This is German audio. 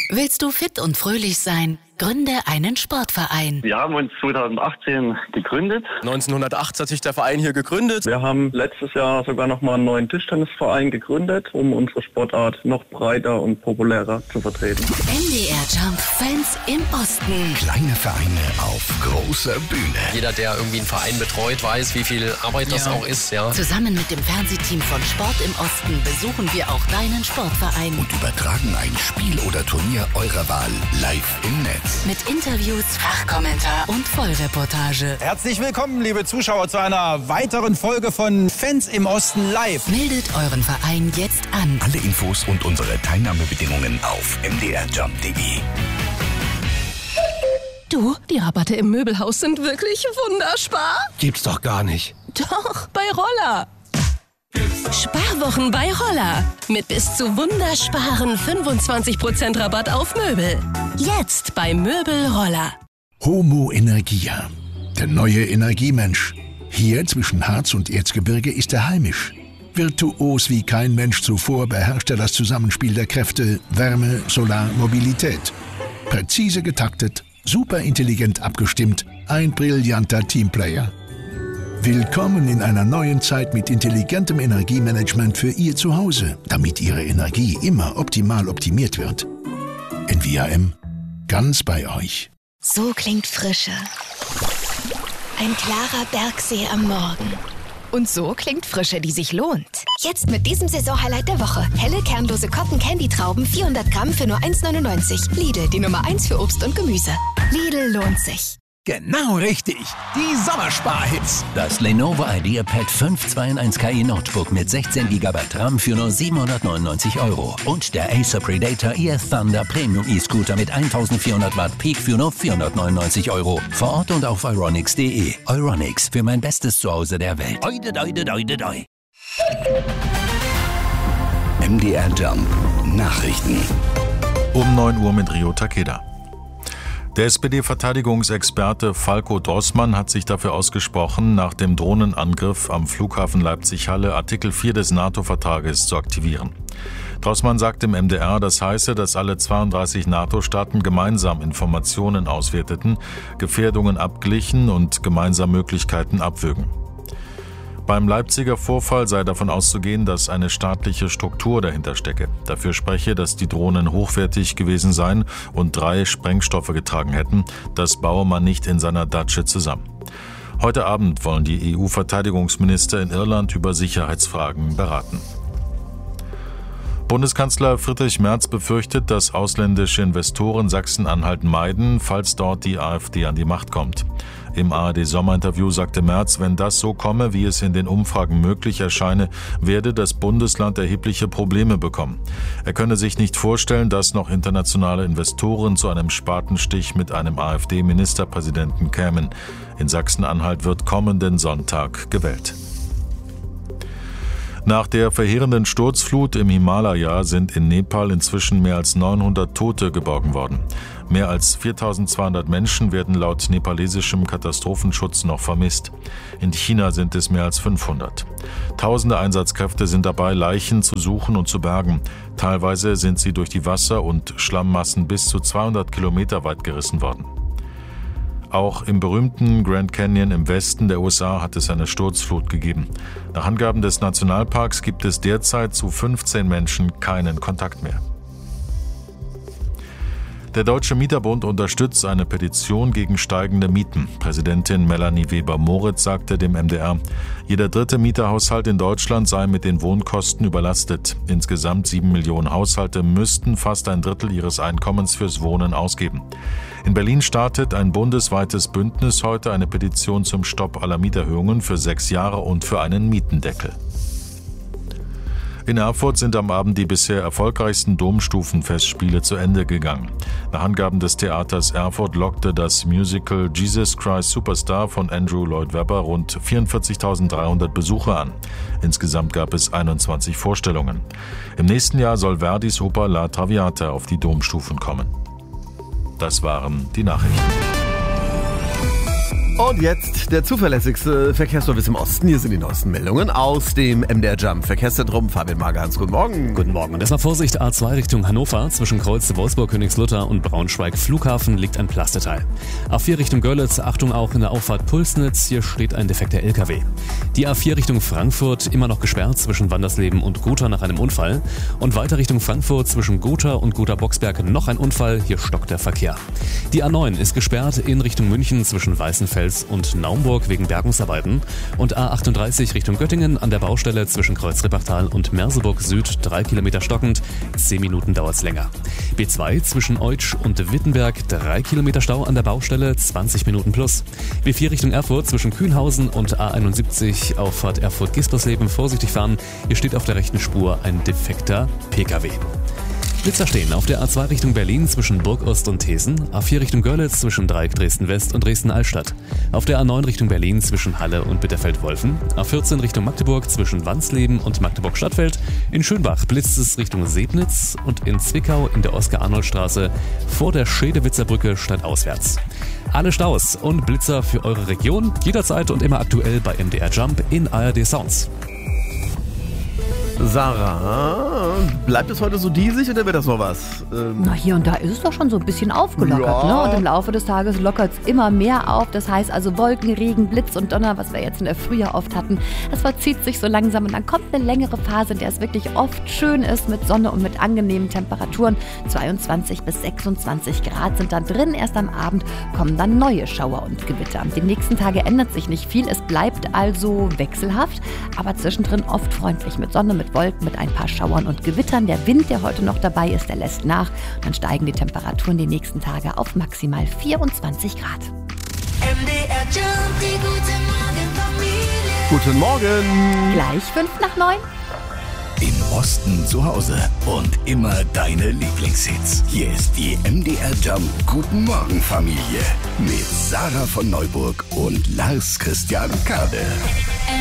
Willst du fit und fröhlich sein? Gründe einen Sportverein. Wir haben uns 2018 gegründet. 1908 hat sich der Verein hier gegründet. Wir haben letztes Jahr sogar nochmal einen neuen Tischtennisverein gegründet, um unsere Sportart noch breiter und populärer zu vertreten. MDR Jump Fans im Osten. Kleine Vereine auf großer Bühne. Jeder, der irgendwie einen Verein betreut, weiß, wie viel Arbeit das auch ist. Ja. Zusammen mit dem Fernsehteam von Sport im Osten besuchen wir auch deinen Sportverein. Und übertragen ein Spiel oder Turnier eurer Wahl live im Netz. Mit Interviews, Fachkommentar und Vollreportage. Herzlich willkommen, liebe Zuschauer, zu einer weiteren Folge von Fans im Osten live. Meldet euren Verein jetzt an. Alle Infos und unsere Teilnahmebedingungen auf mdrjump.de. Du, die Rabatte im Möbelhaus sind wirklich wunderspar. Gibt's doch gar nicht. Doch, bei Roller. Sparwochen bei Roller. Mit bis zu wundersparen 25% Rabatt auf Möbel. Jetzt bei Möbel Roller. Homo Energia, der neue Energiemensch. Hier zwischen Harz und Erzgebirge ist er heimisch. Virtuos wie kein Mensch zuvor beherrscht er das Zusammenspiel der Kräfte Wärme, Solar, Mobilität. Präzise getaktet, super intelligent abgestimmt, ein brillanter Teamplayer. Willkommen in einer neuen Zeit mit intelligentem Energiemanagement für Ihr Zuhause, damit Ihre Energie immer optimal optimiert wird. NVIM, ganz bei euch. So klingt Frische. Ein klarer Bergsee am Morgen. Und so klingt Frische, die sich lohnt. Jetzt mit diesem Saisonhighlight der Woche. Helle, kernlose Cotton-Candy-Trauben, 400 Gramm für nur 1,99. Lidl, die Nummer 1 für Obst und Gemüse. Lidl lohnt sich. Genau richtig. Die Sommersparhits. Das Lenovo IdeaPad 5 2-in-1 KI Notebook mit 16 GB RAM für nur 799 €. Und der Acer Predator EF Thunder Premium E-Scooter mit 1400 Watt Peak für nur 499 €. Vor Ort und auf euronics.de. Euronics, für mein bestes Zuhause der Welt. Oide, oide, oide, oide. MDR Jump Nachrichten. Um 9 Uhr mit Rio Takeda. Der SPD-Verteidigungsexperte Falko Drossmann hat sich dafür ausgesprochen, nach dem Drohnenangriff am Flughafen Leipzig-Halle Artikel 4 des NATO-Vertrages zu aktivieren. Drossmann sagt im MDR, das heiße, dass alle 32 NATO-Staaten gemeinsam Informationen auswerteten, Gefährdungen abglichen und gemeinsam Möglichkeiten abwägen. Beim Leipziger Vorfall sei davon auszugehen, dass eine staatliche Struktur dahinter stecke. Dafür spreche, dass die Drohnen hochwertig gewesen seien und 3 Sprengstoffe getragen hätten. Das baue man nicht in seiner Datsche zusammen. Heute Abend wollen die EU-Verteidigungsminister in Irland über Sicherheitsfragen beraten. Bundeskanzler Friedrich Merz befürchtet, dass ausländische Investoren Sachsen-Anhalt meiden, falls dort die AfD an die Macht kommt. Im ARD-Sommerinterview sagte Merz, wenn das so komme, wie es in den Umfragen möglich erscheine, werde das Bundesland erhebliche Probleme bekommen. Er könne sich nicht vorstellen, dass noch internationale Investoren zu einem Spatenstich mit einem AfD-Ministerpräsidenten kämen. In Sachsen-Anhalt wird kommenden Sonntag gewählt. Nach der verheerenden Sturzflut im Himalaya sind in Nepal inzwischen mehr als 900 Tote geborgen worden. Mehr als 4200 Menschen werden laut nepalesischem Katastrophenschutz noch vermisst. In China sind es mehr als 500. Tausende Einsatzkräfte sind dabei, Leichen zu suchen und zu bergen. Teilweise sind sie durch die Wasser- und Schlammmassen bis zu 200 Kilometer weit gerissen worden. Auch im berühmten Grand Canyon im Westen der USA hat es eine Sturzflut gegeben. Nach Angaben des Nationalparks gibt es derzeit zu 15 Menschen keinen Kontakt mehr. Der Deutsche Mieterbund unterstützt eine Petition gegen steigende Mieten. Präsidentin Melanie Weber-Moritz sagte dem MDR, jeder 3. Mieterhaushalt in Deutschland sei mit den Wohnkosten überlastet. Insgesamt 7 Millionen Haushalte müssten fast ein Drittel ihres Einkommens fürs Wohnen ausgeben. In Berlin startet ein bundesweites Bündnis heute eine Petition zum Stopp aller Mieterhöhungen für 6 Jahre und für einen Mietendeckel. In Erfurt sind am Abend die bisher erfolgreichsten Domstufenfestspiele zu Ende gegangen. Nach Angaben des Theaters Erfurt lockte das Musical Jesus Christ Superstar von Andrew Lloyd Webber rund 44.300 Besucher an. Insgesamt gab es 21 Vorstellungen. Im nächsten Jahr soll Verdis Oper La Traviata auf die Domstufen kommen. Das waren die Nachrichten. Und jetzt der zuverlässigste Verkehrsservice im Osten. Hier sind die neuesten Meldungen aus dem MDR Jump Verkehrszentrum. Fabian Magerhans, guten Morgen. Guten Morgen. Und erstmal Vorsicht, A2 Richtung Hannover. Zwischen Kreuz Wolfsburg-Königslutter und Braunschweig Flughafen liegt ein Plasteteil. A4 Richtung Görlitz, Achtung auch in der Auffahrt Pulsnitz. Hier steht ein defekter LKW. Die A4 Richtung Frankfurt immer noch gesperrt zwischen Wandersleben und Gotha nach einem Unfall. Und weiter Richtung Frankfurt zwischen Gotha und Gotha-Boxberg noch ein Unfall. Hier stockt der Verkehr. Die A9 ist gesperrt in Richtung München zwischen Weißenfels und Naumburg wegen Bergungsarbeiten und A38 Richtung Göttingen an der Baustelle zwischen Kreuz-Rippachtal und Merseburg Süd 3 Kilometer stockend, 10 Minuten dauert's länger. B2 zwischen Eutsch und Wittenberg 3 Kilometer Stau an der Baustelle, 20 Minuten plus. B4 Richtung Erfurt zwischen Kühnhausen und A71 Auffahrt Erfurt-Gispersleben vorsichtig fahren. Hier steht auf der rechten Spur ein defekter PKW. Blitzer stehen auf der A2 Richtung Berlin zwischen Burgost und Thesen, A4 Richtung Görlitz zwischen Dreieck Dresden-West und Dresden-Altstadt, auf der A9 Richtung Berlin zwischen Halle und Bitterfeld-Wolfen, A14 Richtung Magdeburg zwischen Wansleben und Magdeburg-Stadtfeld, in Schönbach blitzt es Richtung Sebnitz und in Zwickau in der Oskar-Arnold-Straße vor der Schedewitzer Brücke stadtauswärts. Alle Staus und Blitzer für eure Region jederzeit und immer aktuell bei MDR Jump in ARD Sounds. Sarah, bleibt es heute so diesig oder wird das noch was? Na, hier und da ist es doch schon so ein bisschen aufgelockert, ja. Ne? Und im Laufe des Tages lockert es immer mehr auf. Das heißt also Wolken, Regen, Blitz und Donner, was wir jetzt in der Frühjahr oft hatten, das verzieht sich so langsam und dann kommt eine längere Phase, in der es wirklich oft schön ist mit Sonne und mit angenehmen Temperaturen. 22 bis 26 Grad sind dann drin. Erst am Abend kommen dann neue Schauer und Gewitter. Die nächsten Tage ändert sich nicht viel. Es bleibt also wechselhaft, aber zwischendrin oft freundlich mit Sonne, mit Wolken, mit ein paar Schauern und Gewittern. Der Wind, der heute noch dabei ist, der lässt nach. Dann steigen die Temperaturen die nächsten Tage auf maximal 24 Grad. MDR Jump, die gute Morgenfamilie. Guten Morgen. Gleich 8:55. Im Osten zu Hause und immer deine Lieblingshits. Hier ist die MDR Jump Guten Morgen Familie mit Sarah von Neuburg und Lars Christian Kade.